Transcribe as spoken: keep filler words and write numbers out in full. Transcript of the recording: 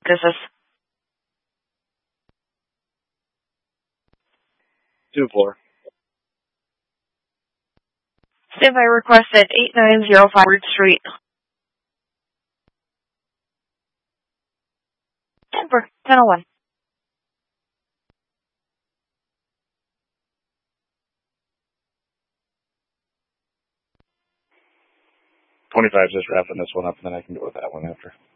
This is Two four. standby requested eight nine zero five Ward Street. Denver, ten oh one. Twenty five. Just wrapping this one up, and then I can go with that one after.